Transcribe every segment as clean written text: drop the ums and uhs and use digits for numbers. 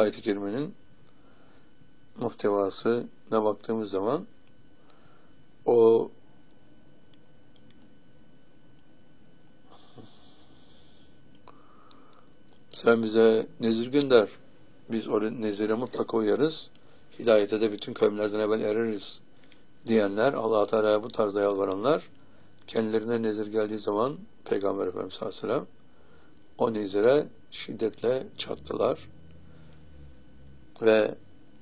ayet-i kerimenin muhtevasına baktığımız zaman o sen bize nezir gönder, biz o nezire mutlaka uyarız, hidayete de bütün kavimlerden evvel ereriz diyenler, Allah-u Teala'ya bu tarzda yalvaranlar, kendilerine nezir geldiği zaman Peygamber Efendimiz sallallahu aleyhi ve sellem o nezire şiddetle çattılar ve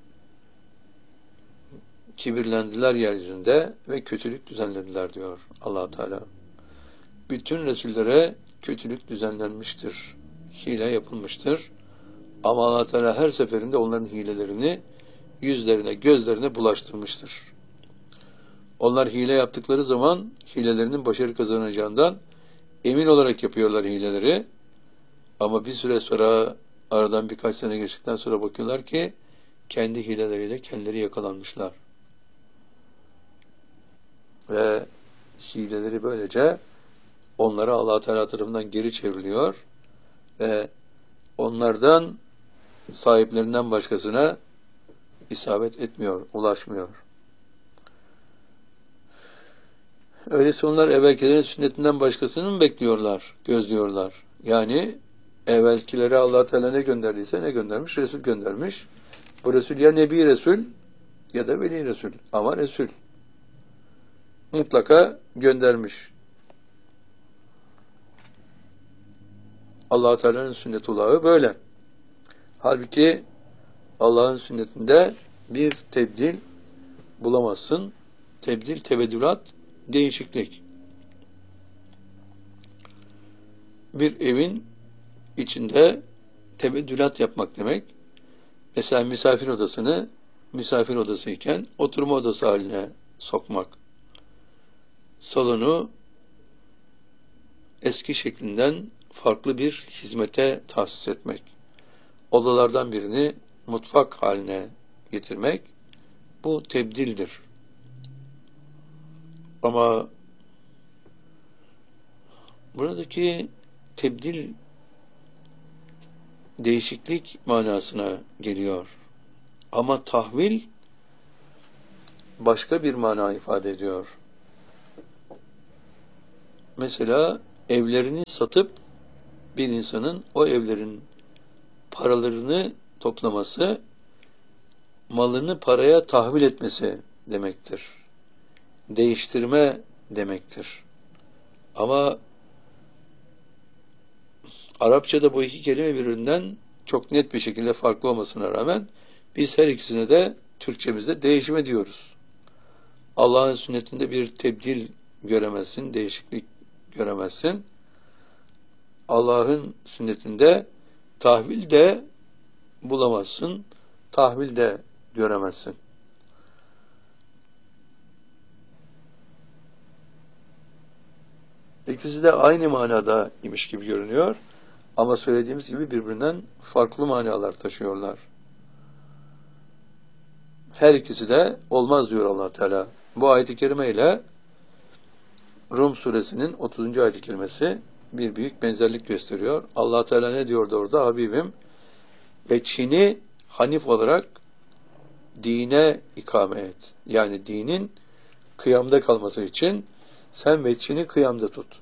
kibirlendiler yeryüzünde ve kötülük düzenlediler diyor Allah-u Teala. Bütün Resullere kötülük düzenlenmiştir, hile yapılmıştır. Ama Allah-u Teala her seferinde onların hilelerini yüzlerine, gözlerine bulaştırmıştır. Onlar hile yaptıkları zaman hilelerinin başarı kazanacağından emin olarak yapıyorlar hileleri. Ama bir süre sonra, aradan birkaç sene geçtikten sonra bakıyorlar ki kendi hileleriyle kendileri yakalanmışlar. Ve hileleri böylece onlara Allah-u Teala tarafından geri çevriliyor ve onlardan sahiplerinden başkasına isabet etmiyor, ulaşmıyor. Öyleyse onlar evvelkilerin sünnetinden başkasını mı bekliyorlar, gözlüyorlar? Yani evvelkilere Allah Teala ne gönderdiyse ne göndermiş? Resul göndermiş. Bu Resul ya Nebi Resul ya da Veli Resul. Ama Resul mutlaka göndermiş. Allah Teala'nın sünnetullahı böyle. Halbuki Allah'ın sünnetinde bir tebdil bulamazsın. Tebdil, tebeddülat, değişiklik. Bir evin içinde tebeddülat yapmak demek. Mesela misafir odasını misafir odası iken oturma odası haline sokmak. Salonu eski şeklinden farklı bir hizmete tahsis etmek. Odalardan birini mutfak haline getirmek, bu tebdildir. Ama buradaki tebdil değişiklik manasına geliyor. Ama tahvil başka bir mana ifade ediyor. Mesela evlerini satıp bir insanın o evlerin paralarını toplaması, malını paraya tahvil etmesi demektir. Değiştirme demektir. Ama Arapçada bu iki kelime birbirinden çok net bir şekilde farklı olmasına rağmen biz her ikisine de Türkçemizde değişme diyoruz. Allah'ın sünnetinde bir tebdil göremezsin, değişiklik göremezsin. Allah'ın sünnetinde tahvil de bulamazsın, tahvil de göremezsin. İkisi de aynı manada imiş gibi görünüyor. Ama söylediğimiz gibi birbirinden farklı manalar taşıyorlar. Her ikisi de olmaz diyor Allah Teala. Bu ayet-i kerime ile Rum suresinin 30. ayet-i kerimesi bir büyük benzerlik gösteriyor. Allah Teala ne diyordu orada? Habibim, veçhini hanif olarak dine ikame et. Yani dinin kıyamda kalması için sen veçhini kıyamda tut.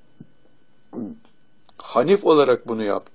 Hanif olarak bunu yap.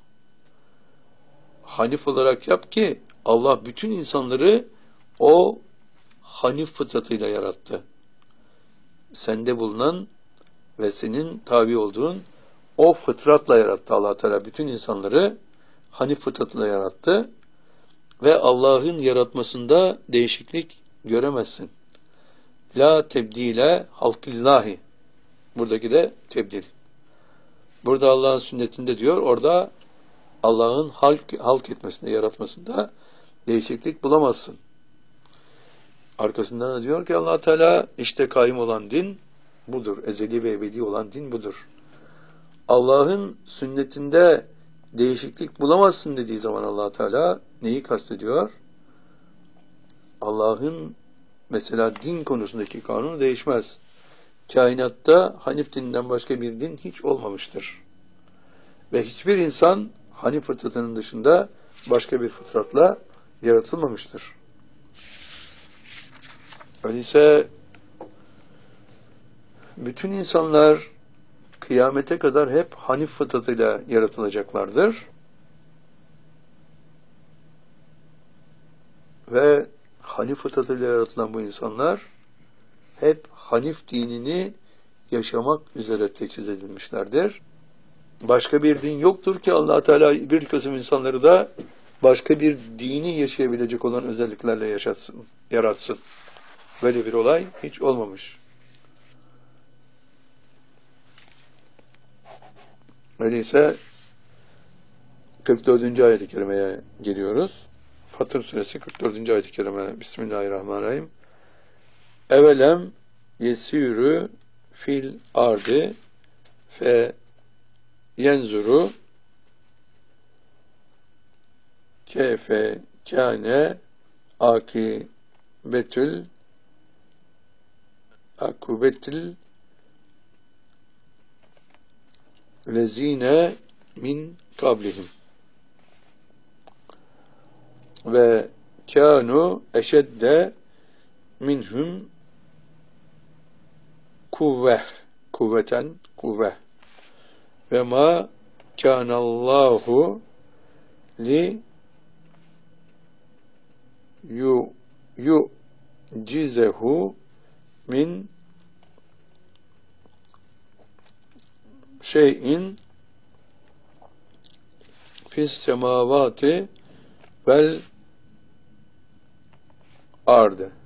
Hanif olarak yap ki Allah bütün insanları o hanif fıtratıyla yarattı. Sende bulunan ve senin tabi olduğun o fıtratla yarattı Allah Teala. Bütün insanları hanif fıtratıyla yarattı ve Allah'ın yaratmasında değişiklik göremezsin. La tebdile halkillahi. Buradaki de tebdil. Burada Allah'ın sünnetinde diyor, orada Allah'ın halk etmesinde, yaratmasında değişiklik bulamazsın. Arkasından da diyor ki Allah Teala, işte kaim olan din budur. Ezeli ve ebedi olan din budur. Allah'ın sünnetinde değişiklik bulamazsın dediği zaman Allah Teala neyi kastediyor? Allah'ın mesela din konusundaki kanunu değişmez. Kainatta Hanif dininden başka bir din hiç olmamıştır. Ve hiçbir insan Hanif fıtratının dışında başka bir fıtratla yaratılmamıştır. Öyleyse bütün insanlar kıyamete kadar hep Hanif fıtratıyla yaratılacaklardır. Ve Hanif fıtratıyla yaratılan bu insanlar hep Hanif dinini yaşamak üzere teçhiz edilmişlerdir. Başka bir din yoktur ki Allah Teala bir kısım insanları da başka bir dini yaşayabilecek olan özelliklerle yaratsın. Böyle bir olay hiç olmamış. Öyleyse 44. ayet-i kerimeye geliyoruz. Fatır suresi 44. ayet-i kerime. Bismillahirrahmanirrahim. Evelem yesirü fil ardı fe yenzuru keyfe kâne akubetil lezine min kablihim ve kânu eşedde minhum kuvveten ve ma kânallahu li yu'cizehu min şeyin fis semavati vel ardı.